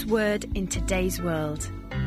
Word in today's world.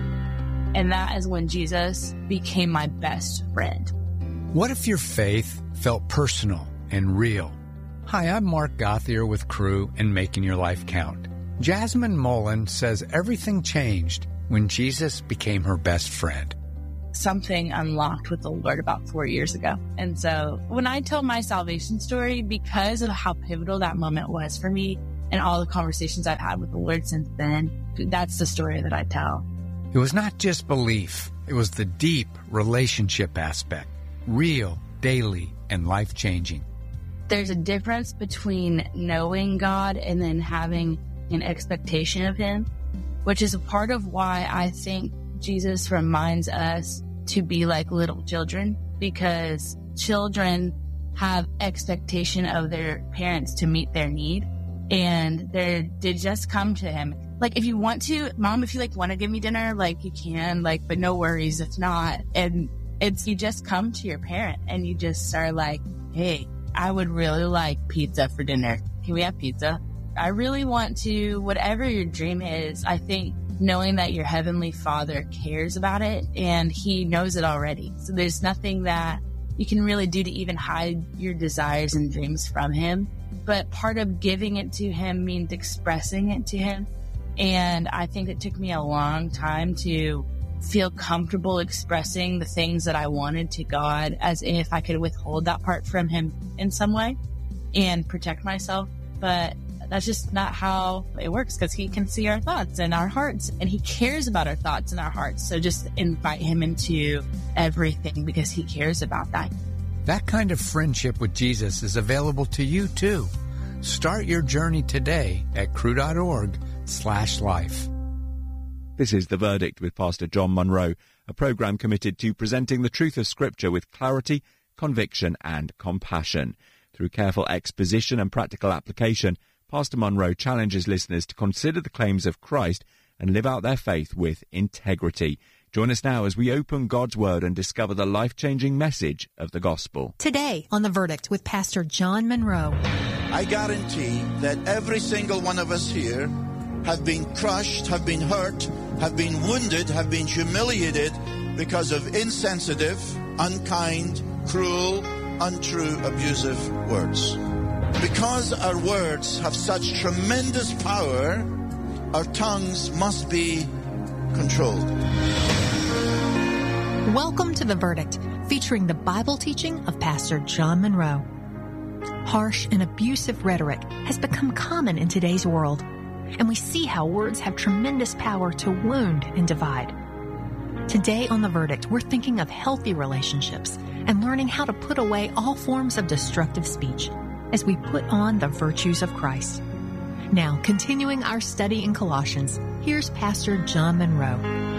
And that is when Jesus became my best friend. What if your faith felt personal and real? Hi, I'm Mark Gothier with Cru and Making Your Life Count. Jasmine Mullen says everything changed when Jesus became her best friend. Something unlocked with the Lord about 4 years ago. And so when I tell my salvation story, because of how pivotal that moment was for me and all the conversations I've had with the Lord since then, that's the story that I tell. It was not just belief. It was the deep relationship aspect, real, daily, and life-changing. There's a difference between knowing God and then having an expectation of Him, which is a part of why I think Jesus reminds us to be like little children, because children have expectation of their parents to meet their need, and they just come to Him. Like, if you want to, Mom, if you want to give me dinner, you can, but no worries if not. And you just come to your parent and you just are like, hey, I would really like pizza for dinner. Can we have pizza? I really want to, whatever your dream is, I think knowing that your Heavenly Father cares about it and He knows it already. So there's nothing that you can really do to even hide your desires and dreams from Him. But part of giving it to Him means expressing it to Him. And I think it took me a long time to feel comfortable expressing the things that I wanted to God, as if I could withhold that part from Him in some way and protect myself. But that's just not how it works, because He can see our thoughts and our hearts, and He cares about our thoughts and our hearts. So just invite Him into everything, because He cares about that. That kind of friendship with Jesus is available to you too. Start your journey today at cru.org/life. This is The Verdict with Pastor John Munro, a program committed to presenting the truth of Scripture with clarity, conviction, and compassion. Through careful exposition and practical application, Pastor Munro challenges listeners to consider the claims of Christ and live out their faith with integrity. Join us now as we open God's Word and discover the life-changing message of the gospel. Today on The Verdict with Pastor John Munro. I guarantee that every single one of us here have been crushed, have been hurt, have been wounded, have been humiliated because of insensitive, unkind, cruel, untrue, abusive words. Because our words have such tremendous power, our tongues must be controlled. Welcome to The Verdict, featuring the Bible teaching of Pastor John Munro. Harsh and abusive rhetoric has become common in today's world, and we see how words have tremendous power to wound and divide. Today on The Verdict, we're thinking of healthy relationships and learning how to put away all forms of destructive speech as we put on the virtues of Christ. Now, continuing our study in Colossians, here's Pastor John Munro.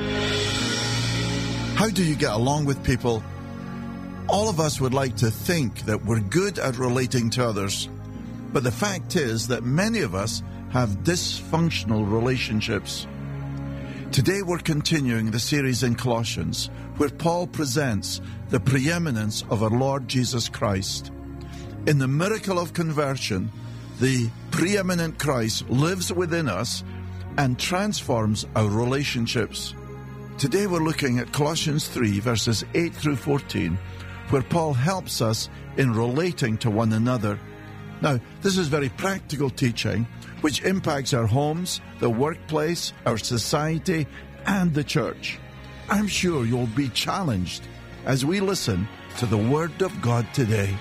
How do you get along with people? All of us would like to think that we're good at relating to others, but the fact is that many of us have dysfunctional relationships. Today we're continuing the series in Colossians, where Paul presents the preeminence of our Lord Jesus Christ. In the miracle of conversion, the preeminent Christ lives within us and transforms our relationships. Today we're looking at Colossians 3, verses 8 through 14, where Paul helps us in relating to one another. Now, this is very practical teaching, which impacts our homes, the workplace, our society, and the church. I'm sure you'll be challenged as we listen to the Word of God today.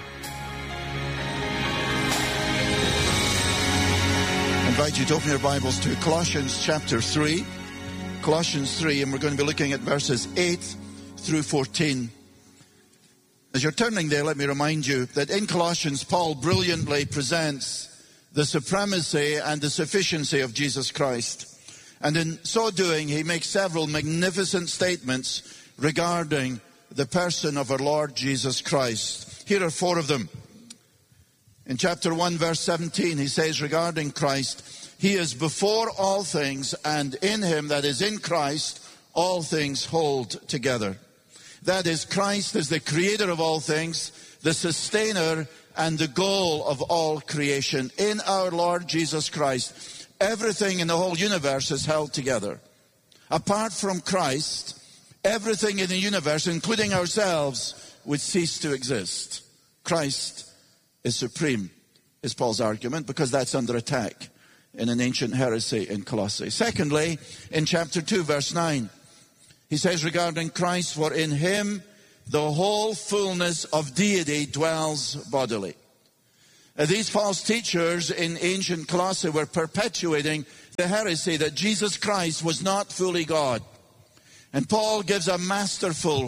I invite you to open your Bibles to Colossians chapter 3. Colossians 3, and we're going to be looking at verses 8 through 14. As you're turning there, let me remind you that in Colossians, Paul brilliantly presents the supremacy and the sufficiency of Jesus Christ. And in so doing, he makes several magnificent statements regarding the person of our Lord Jesus Christ. Here are four of them. In chapter 1, verse 17, he says regarding Christ, He is before all things, and in Him, that is in Christ, all things hold together. That is, Christ is the creator of all things, the sustainer and the goal of all creation. In our Lord Jesus Christ, everything in the whole universe is held together. Apart from Christ, everything in the universe, including ourselves, would cease to exist. Christ is supreme, is Paul's argument, because that's under attack in an ancient heresy in Colossae. Secondly, in chapter 2, verse 9, he says regarding Christ, for in him the whole fullness of deity dwells bodily. These false teachers in ancient Colossae were perpetuating the heresy that Jesus Christ was not fully God. And Paul gives a masterful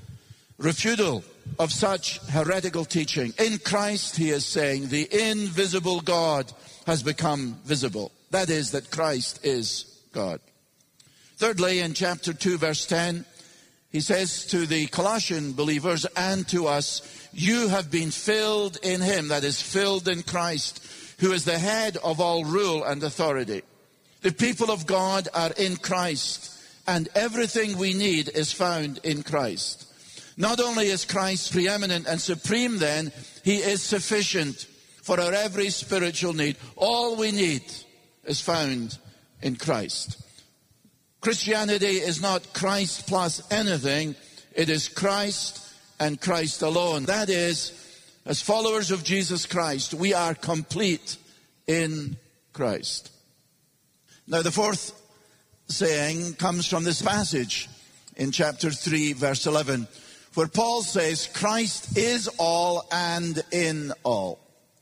refutal of such heretical teaching. In Christ, he is saying, the invisible God has become visible. That is, that Christ is God. Thirdly, in chapter 2, verse 10, he says to the Colossian believers and to us, you have been filled in him, that is, filled in Christ, who is the head of all rule and authority. The people of God are in Christ, and everything we need is found in Christ. Not only is Christ preeminent and supreme then, he is sufficient for our every spiritual need. All we need is found in Christ. Christianity is not Christ plus anything. It is Christ and Christ alone. That is, as followers of Jesus Christ, we are complete in Christ. Now, the fourth saying comes from this passage in chapter 3, verse 11, where Paul says, Christ is all and in all.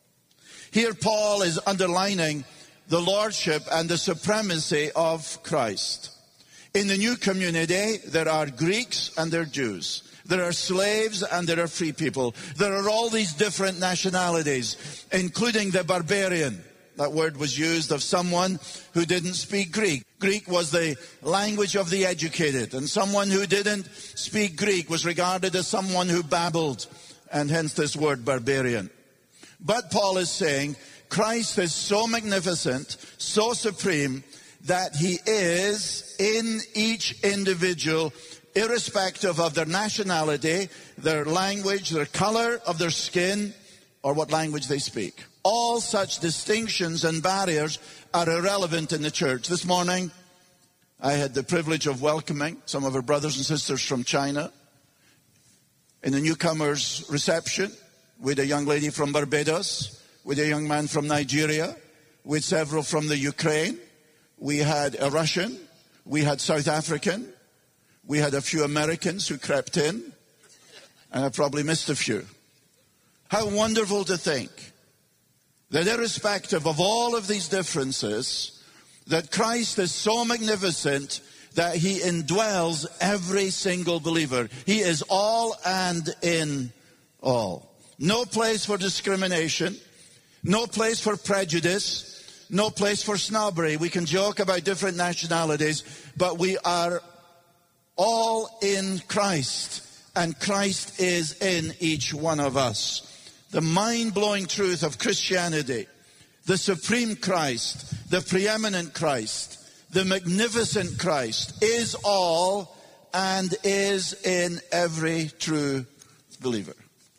Here Paul is underlining the lordship and the supremacy of Christ. In the new community, there are Greeks and there are Jews. There are slaves and there are free people. There are all these different nationalities, including the barbarian. That word was used of someone who didn't speak Greek. Greek was the language of the educated, and someone who didn't speak Greek was regarded as someone who babbled, and hence this word barbarian. But Paul is saying Christ is so magnificent, so supreme, that he is in each individual, irrespective of their nationality, their language, their color of their skin, or what language they speak. All such distinctions and barriers are irrelevant in the church. This morning, I had the privilege of welcoming some of our brothers and sisters from China. In the newcomers' reception, with a young lady from Barbados, with a young man from Nigeria, with several from the Ukraine. We had a Russian, we had South African, we had a few Americans who crept in, and I probably missed a few. How wonderful to think that irrespective of all of these differences, that Christ is so magnificent that he indwells every single believer. He is all and in all. No place for discrimination, no place for prejudice, no place for snobbery. We can joke about different nationalities, but we are all in Christ, and Christ is in each one of us. The mind-blowing truth of Christianity, the supreme Christ, the preeminent Christ, the magnificent Christ, is all and is in every true believer.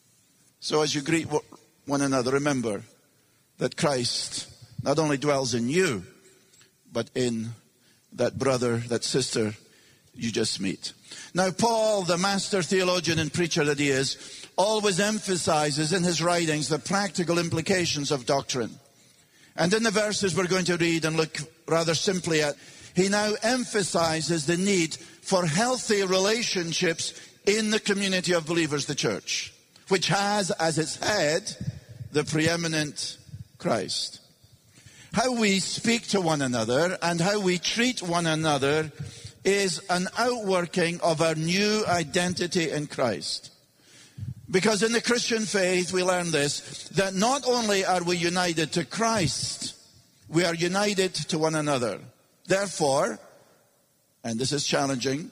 So as you greet one another, remember that Christ not only dwells in you, but in that brother, that sister you just meet. Now, Paul, the master theologian and preacher that he is, always emphasizes in his writings the practical implications of doctrine. And in the verses we're going to read and look rather simply at, he now emphasizes the need for healthy relationships in the community of believers, the church, which has as its head the preeminent Christ. How we speak to one another and how we treat one another is an outworking of our new identity in Christ. Because in the Christian faith, we learn this, that not only are we united to Christ, we are united to one another. Therefore, and this is challenging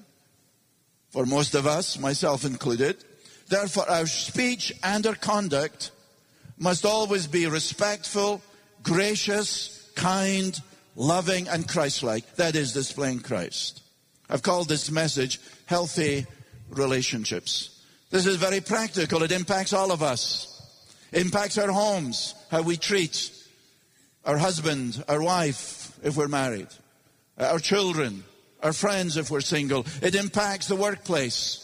for most of us, myself included, therefore our speech and our conduct must always be respectful, gracious, kind, loving, and Christ-like. That is, displaying Christ. I've called this message Healthy Relationships. This is very practical. It impacts all of us. It impacts our homes, how we treat our husband, our wife, if we're married, our children, our friends if we're single. It impacts the workplace.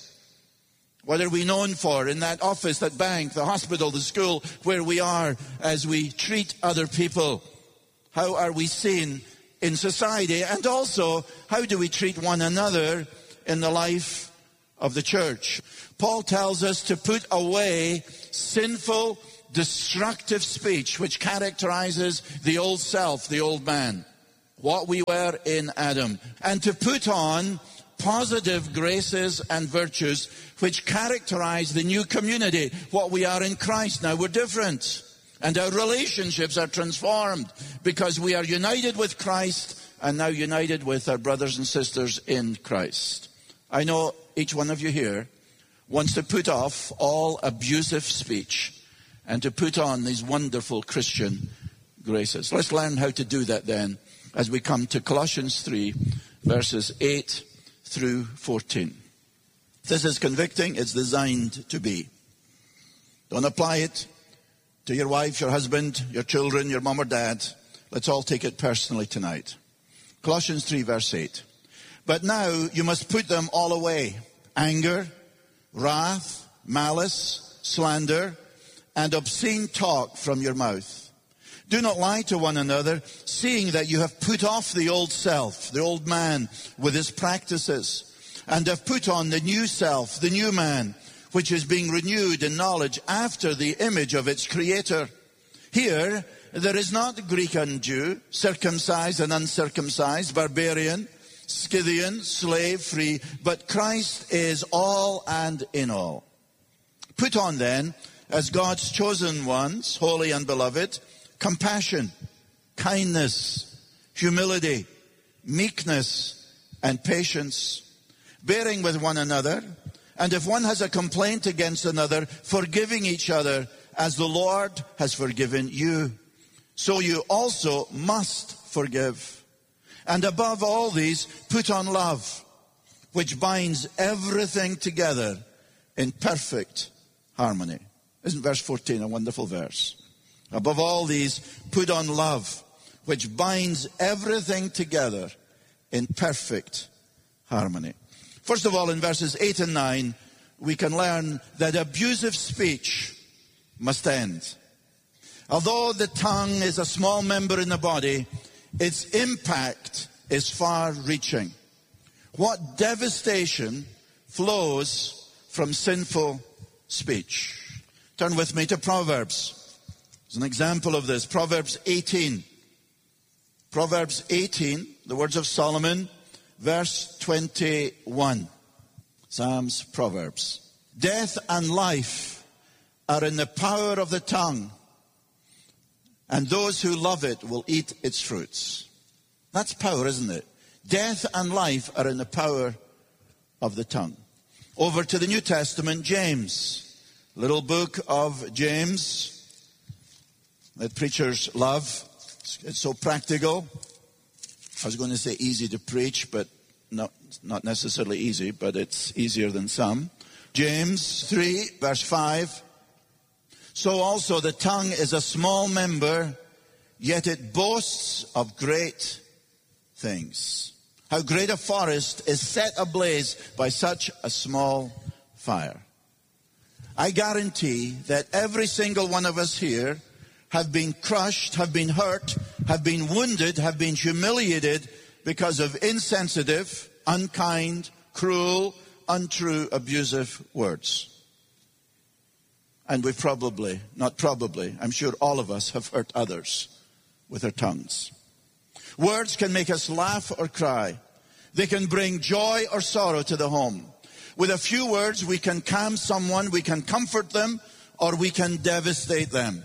What are we known for in that office, that bank, the hospital, the school, where we are as we treat other people? How are we seen in society? And also, how do we treat one another in the life of the church? Paul tells us to put away sinful, destructive speech which characterizes the old self, the old man, what we were in Adam, and to put on positive graces and virtues which characterize the new community, what we are in Christ. Now we're different, and our relationships are transformed because we are united with Christ and now united with our brothers and sisters in Christ. I know each one of you here wants to put off all abusive speech and to put on these wonderful Christian graces. Let's learn how to do that then as we come to Colossians 3, verses 8 through 14. This is convicting. It's designed to be. Don't apply it to your wife, your husband, your children, your mom or dad. Let's all take it personally tonight. Colossians 3, verse 8. But now you must put them all away. Anger, wrath, malice, slander, and obscene talk from your mouth. Do not lie to one another, seeing that you have put off the old self, the old man, with his practices, and have put on the new self, the new man, which is being renewed in knowledge after the image of its creator. Here, there is not Greek and Jew, circumcised and uncircumcised, barbarian, Scythian, slave, free, but Christ is all and in all. Put on then, as God's chosen ones, holy and beloved, compassion, kindness, humility, meekness, and patience, bearing with one another, and if one has a complaint against another, forgiving each other as the Lord has forgiven you. So you also must forgive. And above all these, put on love, which binds everything together in perfect harmony. Isn't verse 14 a wonderful verse? Above all these, put on love, which binds everything together in perfect harmony. First of all, in verses 8 and 9, we can learn that abusive speech must end. Although the tongue is a small member in the body, its impact is far-reaching. What devastation flows from sinful speech? Turn with me to Proverbs. As an example of this, Proverbs 18. Proverbs 18, the words of Solomon, verse 21. Psalms, Proverbs. Death and life are in the power of the tongue, and those who love it will eat its fruits. That's power, isn't it? Death and life are in the power of the tongue. Over to the New Testament, James. Little book of James that preachers love. It's so practical. I was going to say easy to preach, but not necessarily easy, but it's easier than some. James 3, verse 5. So also the tongue is a small member, yet it boasts of great things. How great a forest is set ablaze by such a small fire. I guarantee that every single one of us here have been crushed, have been hurt, have been wounded, have been humiliated because of insensitive, unkind, cruel, untrue, abusive words. And we probably, not probably, I'm sure all of us have hurt others with our tongues. Words can make us laugh or cry. They can bring joy or sorrow to the home. With a few words, we can calm someone, we can comfort them, or we can devastate them.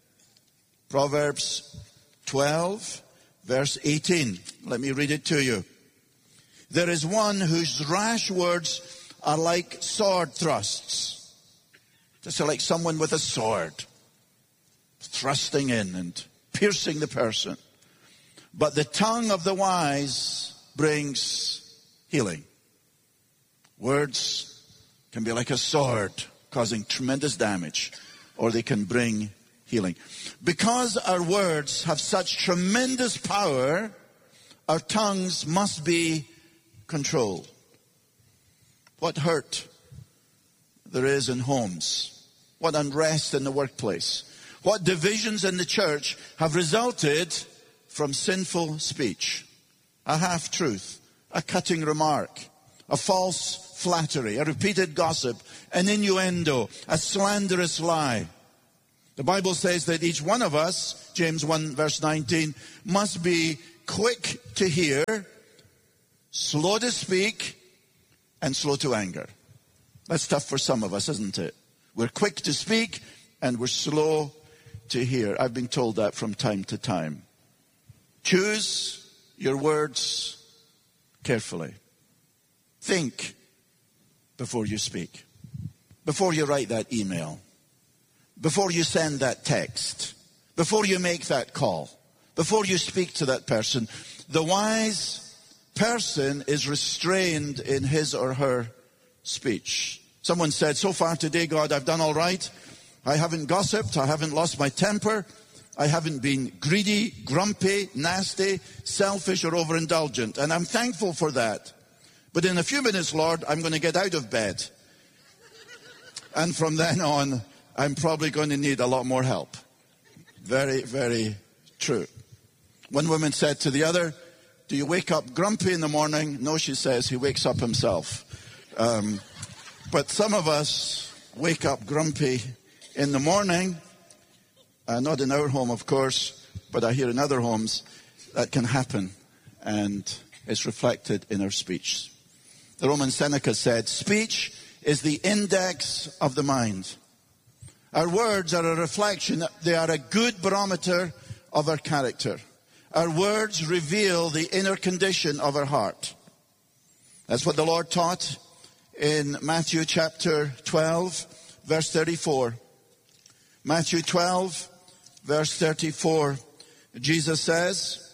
Proverbs 12, verse 18. Let me read it to you. There is one whose rash words are like sword thrusts. Just like someone with a sword, thrusting in and piercing the person. But the tongue of the wise brings healing. Words can be like a sword, causing tremendous damage, or they can bring healing. Because our words have such tremendous power, Our tongues must be controlled. What hurt there is in homes. What unrest in the workplace. What divisions in the church have resulted from sinful speech. A half-truth, a cutting remark, a false flattery, a repeated gossip, an innuendo, a slanderous lie. The Bible says that each one of us, James 1 verse 19, must be quick to hear, slow to speak, and slow to anger. That's tough for some of us, isn't it? We're quick to speak and we're slow to hear. I've been told that from time to time. Choose your words carefully. Think before you speak. Before you write that email. Before you send that text. Before you make that call. Before you speak to that person. The wise person is restrained in his or her speech. Someone said, so far today, God, I've done all right. I haven't gossiped. I haven't lost my temper. I haven't been greedy, grumpy, nasty, selfish, or overindulgent. And I'm thankful for that. But in a few minutes, Lord, I'm going to get out of bed. And from then on, I'm probably going to need a lot more help. Very, very true. One woman said to the other, do you wake up grumpy in the morning? No, she says, he wakes up himself. But some of us wake up grumpy in the morning. Not in our home, of course, but I hear in other homes that can happen. And it's reflected in our speech. The Roman Seneca said, speech is the index of the mind. Our words are a reflection. They are a good barometer of our character. Our words reveal the inner condition of our heart. That's what the Lord taught in Matthew chapter 12, verse 34. Matthew 12, verse 34. Jesus says,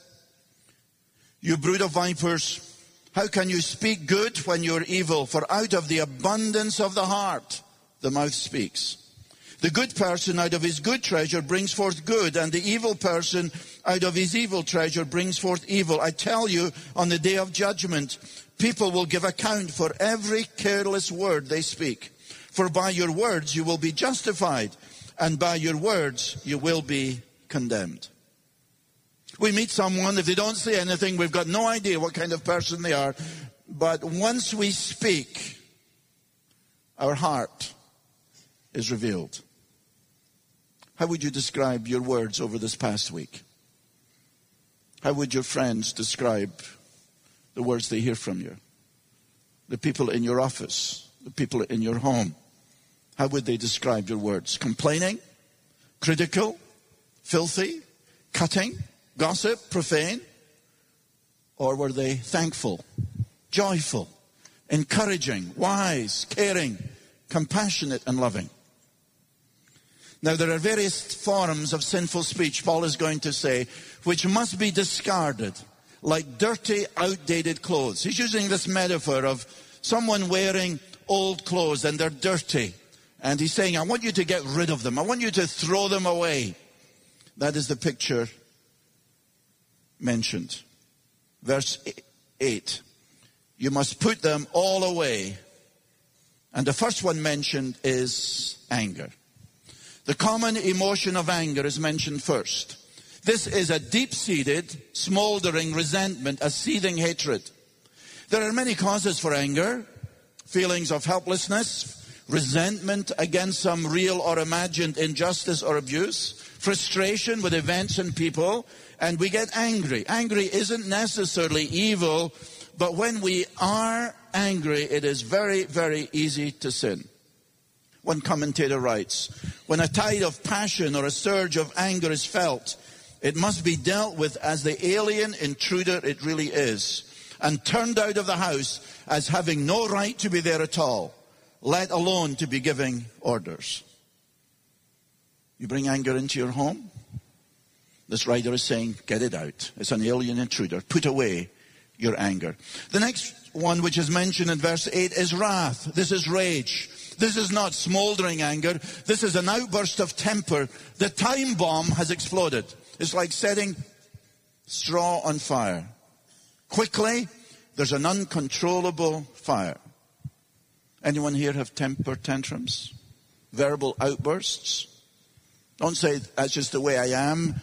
you brood of vipers, how can you speak good when you're evil? For out of the abundance of the heart, the mouth speaks. The good person out of his good treasure brings forth good, and the evil person out of his evil treasure brings forth evil. I tell you, on the day of judgment, people will give account for every careless word they speak. For by your words you will be justified, and by your words you will be condemned. We meet someone, if they don't say anything, we've got no idea what kind of person they are. But once we speak, our heart is revealed. How would you describe your words over this past week? How would your friends describe the words they hear from you? The people in your office, the people in your home. How would they describe your words? Complaining, critical, filthy, cutting, gossip, profane? Or were they thankful, joyful, encouraging, wise, caring, compassionate, and loving? Now, there are various forms of sinful speech, Paul is going to say, which must be discarded, like dirty, outdated clothes. He's using this metaphor of someone wearing old clothes and they're dirty. And he's saying, I want you to get rid of them. I want you to throw them away. That is the picture mentioned. Verse 8. You must put them all away. And the first one mentioned is anger. The common emotion of anger is mentioned first. This is a deep-seated, smoldering resentment, a seething hatred. There are many causes for anger. Feelings of helplessness, resentment against some real or imagined injustice or abuse, frustration with events and people, and we get angry. Angry isn't necessarily evil, but when we are angry, it is very, very easy to sin. One commentator writes, when a tide of passion or a surge of anger is felt, it must be dealt with as the alien intruder it really is, and turned out of the house as having no right to be there at all, let alone to be giving orders. You bring anger into your home? This writer is saying, get it out. It's an alien intruder. Put away your anger. The next one which is mentioned in verse 8 is wrath. This is rage. This is not smoldering anger. This is an outburst of temper. The time bomb has exploded. It's like setting straw on fire. Quickly, there's an uncontrollable fire. Anyone here have temper tantrums? Verbal outbursts? Don't say, that's just the way I am.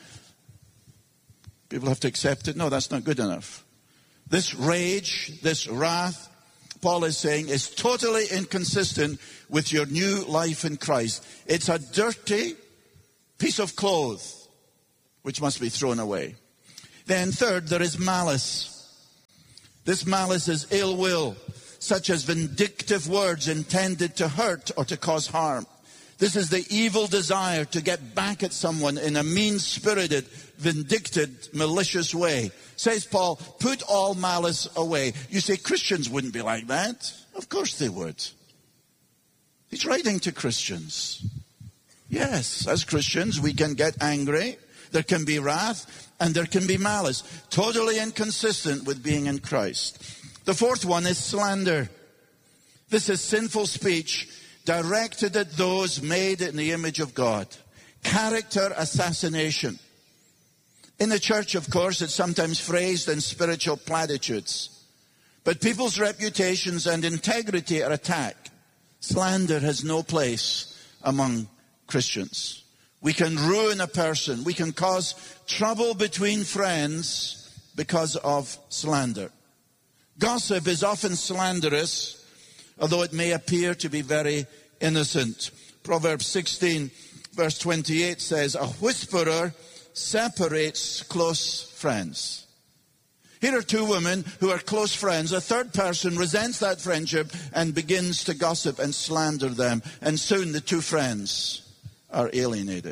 People have to accept it. No, that's not good enough. This rage, this wrath, Paul is saying, is totally inconsistent with your new life in Christ. It's a dirty piece of cloth which must be thrown away. Then third, there is malice. This malice is ill will, such as vindictive words intended to hurt or to cause harm. This is the evil desire to get back at someone in a mean-spirited, vindictive, malicious way. Says Paul, put all malice away. You say Christians wouldn't be like that. Of course they would. He's writing to Christians. Yes, as Christians we can get angry. There can be wrath and there can be malice. Totally inconsistent with being in Christ. The fourth one is slander. This is sinful speech directed at those made in the image of God. Character assassination. In the church, of course, it's sometimes phrased in spiritual platitudes. But people's reputations and integrity are attacked. Slander has no place among Christians. We can ruin a person. We can cause trouble between friends because of slander. Gossip is often slanderous, although it may appear to be very innocent. Proverbs 16, verse 28 says, a whisperer separates close friends. Here are two women who are close friends. A third person resents that friendship and begins to gossip and slander them. And soon the two friends are alienated.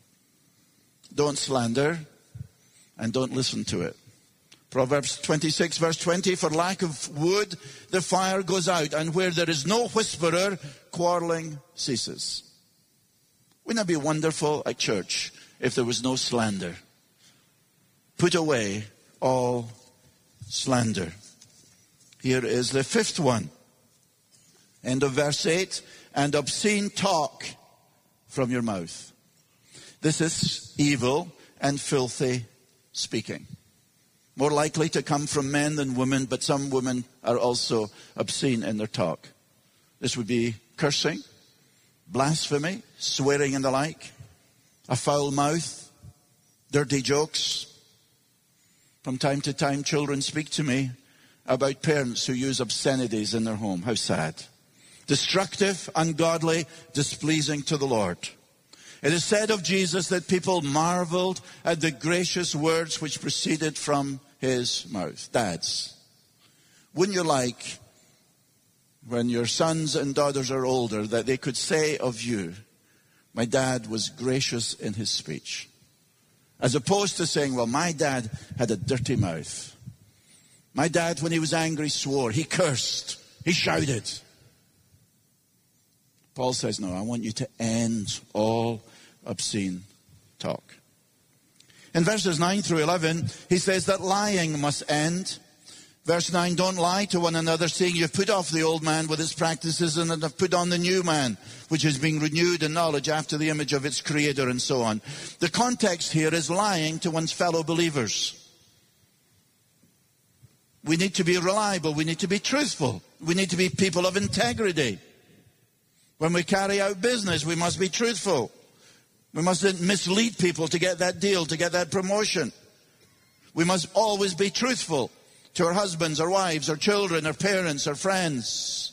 Don't slander and don't listen to it. Proverbs 26 verse 20, for lack of wood the fire goes out, and where there is no whisperer, quarreling ceases. Wouldn't that be wonderful at church if there was no slander? Put away all slander. Here is the fifth one. End of verse 8. And obscene talk from your mouth. This is evil and filthy speaking. More likely to come from men than women, but some women are also obscene in their talk. This would be cursing, blasphemy, swearing and the like, a foul mouth, dirty jokes. From time to time, children speak to me about parents who use obscenities in their home. How sad. Destructive, ungodly, displeasing to the Lord. It is said of Jesus that people marveled at the gracious words which proceeded from his mouth. Dads, wouldn't you like, when your sons and daughters are older, that they could say of you, my dad was gracious in his speech? As opposed to saying, well, my dad had a dirty mouth. My dad, when he was angry, swore. He cursed. He shouted. Paul says, no, I want you to end all obscene talk. In verses 9 through 11, he says that lying must end. Verse 9, don't lie to one another, saying you've put off the old man with his practices and have put on the new man, which is being renewed in knowledge after the image of its creator, and so on. The context here is lying to one's fellow believers. We need to be reliable. We need to be truthful. We need to be people of integrity. When we carry out business, we must be truthful. We mustn't mislead people to get that deal, to get that promotion. We must always be truthful to our husbands, our wives, our children, our parents, our friends.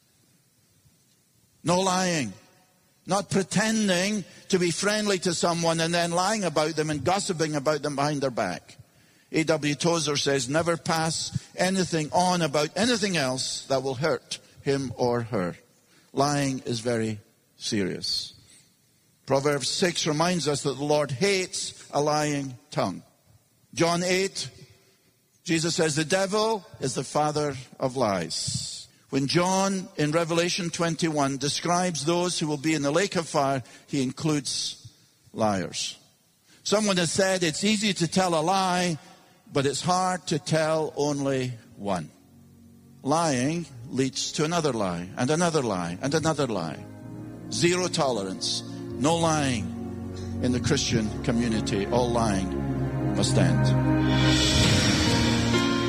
No lying. Not pretending to be friendly to someone and then lying about them and gossiping about them behind their back. A.W. Tozer says, never pass anything on about anything else that will hurt him or her. Lying is very serious. Proverbs 6 reminds us that the Lord hates a lying tongue. John 8, Jesus says, the devil is the father of lies. When John, in Revelation 21, describes those who will be in the lake of fire, he includes liars. Someone has said it's easy to tell a lie, but it's hard to tell only one. Lying leads to another lie, and another lie, and another lie. Zero tolerance. No lying in the Christian community. All lying must end.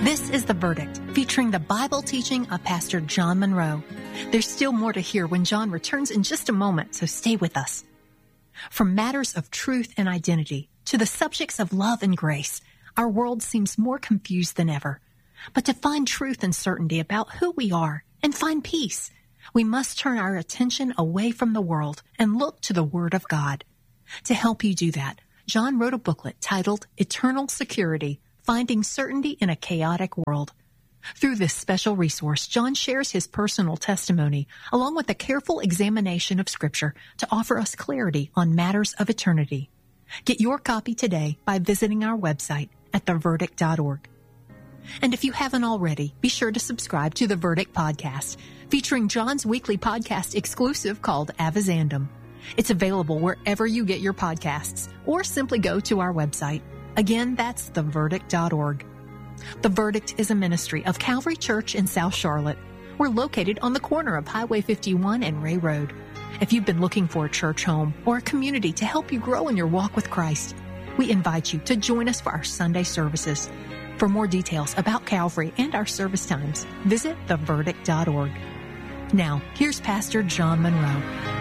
This is The Verdict, featuring the Bible teaching of Pastor John Monroe. There's still more to hear when John returns in just a moment, so stay with us. From matters of truth and identity to the subjects of love and grace, our world seems more confused than ever. But to find truth and certainty about who we are and find peace, we must turn our attention away from the world and look to the Word of God. To help you do that, John wrote a booklet titled Eternal Security, Finding Certainty in a Chaotic World. Through this special resource, John shares his personal testimony along with a careful examination of Scripture to offer us clarity on matters of eternity. Get your copy today by visiting our website at theverdict.org. And if you haven't already, be sure to subscribe to The Verdict Podcast, featuring John's weekly podcast exclusive called Avizandum. It's available wherever you get your podcasts, or simply go to our website. Again, that's theverdict.org. The Verdict is a ministry of Calvary Church in South Charlotte. We're located on the corner of Highway 51 and Ray Road. If you've been looking for a church home or a community to help you grow in your walk with Christ, we invite you to join us for our Sunday services. For more details about Calvary and our service times, visit theverdict.org. Now, here's Pastor John Monroe.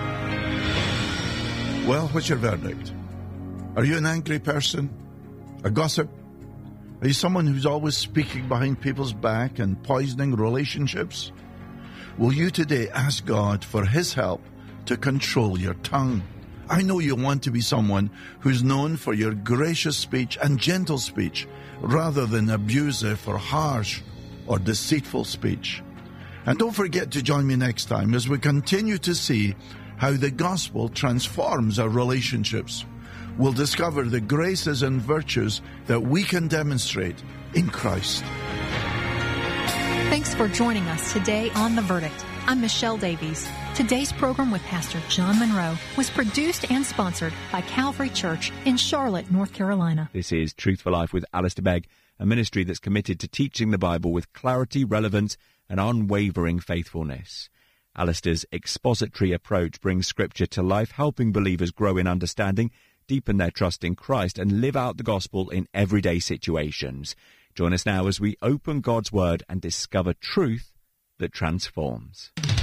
Well, what's your verdict? Are you an angry person? A gossip? Are you someone who's always speaking behind people's back and poisoning relationships? Will you today ask God for His help to control your tongue? I know you want to be someone who's known for your gracious speech and gentle speech rather than abusive or harsh or deceitful speech. And don't forget to join me next time as we continue to see how the gospel transforms our relationships. We'll discover the graces and virtues that we can demonstrate in Christ. Thanks for joining us today on The Verdict. I'm Michelle Davies. Today's program with Pastor John Monroe was produced and sponsored by Calvary Church in Charlotte, North Carolina. This is Truth for Life with Alistair Begg, a ministry that's committed to teaching the Bible with clarity, relevance, and unwavering faithfulness. Alistair's expository approach brings Scripture to life, helping believers grow in understanding, deepen their trust in Christ, and live out the gospel in everyday situations. Join us now as we open God's Word and discover truth that transforms.